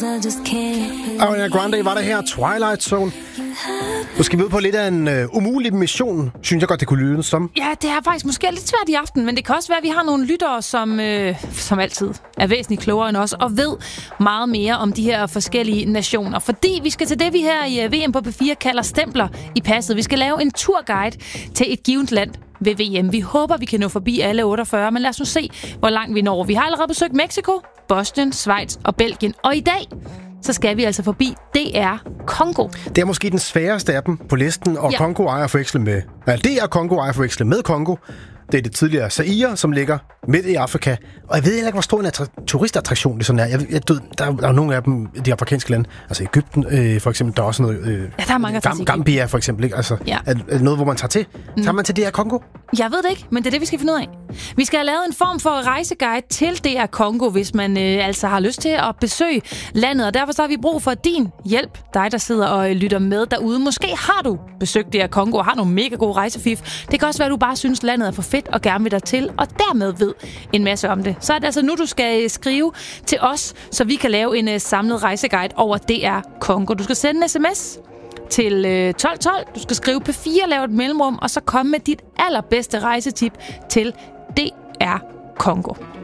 Ariana Grande var der her, Twilight Zone. Nu skal vi ud på lidt af en umulig mission, synes jeg godt, det kunne lyde som. Ja, det er faktisk måske lidt svært i aften, men det kan også være, at vi har nogle lyttere, som altid er væsentligt klogere end os, og ved meget mere om de her forskellige nationer. Fordi vi skal til det, vi her i VM på P4 kalder stempler i passet. Vi skal lave en turguide til et givet land ved VM. Vi håber, vi kan nå forbi alle 48, men lad os nu se, hvor langt vi når. Vi har allerede besøgt Mexico, Bosnien, Schweiz og Belgien, og i dag så skal vi altså forbi DR Congo. Det er måske den sværeste af dem på listen, og Congo ejer forvekslet med... DR Congo ejer forvekslet med Congo. Det er det tidligere Zaire, som ligger midt i Afrika. Og jeg ved ikke, hvor stor en turistattraktion det sådan er. Der er nogle af dem, de afrikanske lande. Altså Egypten, for eksempel, der er også noget... der er mange Gambia, for eksempel. Ikke? Altså, er det noget, hvor man tager til? Tager man til DR Congo? Jeg ved det ikke, men det er det, vi skal finde ud af. Vi skal have lavet en form for rejseguide til DR Congo, hvis man altså har lyst til at besøge landet. Og derfor så har vi brug for din hjælp, dig der sidder og lytter med derude. Måske har du besøgt DR Congo og har nogle mega gode rejsefif. Det kan også være, at du bare synes, landet er for fedt og gerne vil dertil, og dermed ved en masse om det. Så er det altså nu, du skal skrive til os, så vi kan lave en samlet rejseguide over DR Congo. Du skal sende en sms til 1212. Du skal skrive P4, lave et mellemrum, og så komme med dit allerbedste rejsetip til DR Congo.